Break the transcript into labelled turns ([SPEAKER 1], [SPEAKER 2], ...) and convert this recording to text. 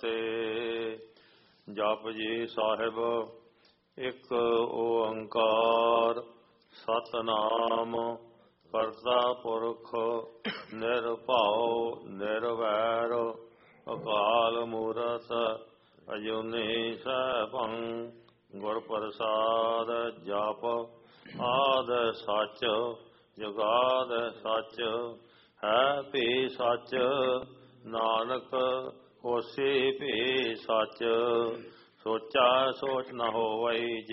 [SPEAKER 1] ਤੇ। ਜਪ ਜੀ ਸਾਹਿਬ। ਇੱਕ ਓੰਕਾਰ ਸਤਿਨਾਮ ਕਰਤਾ ਪੁਰਖ ਨਿਰਭਉ ਨਿਰਵੈਰ ਅਕਾਲ ਮੂਰਤ ਅਜੂਨੀ ਸੈਭੰ। ਗੁਰ ਪ੍ਰਸਾਦ ਜਪ ਆਦ ਸੱਚ ਜੁਗਾਦ ਸੱਚ ਹੈ ਭੀ ਸੱਚ। ਨਾਨਕ ਹੋਸੀ ਭੀ ਸੱਚ। ਸੋਚਾ ਸੋਚ ਨ ਹੋਵਈ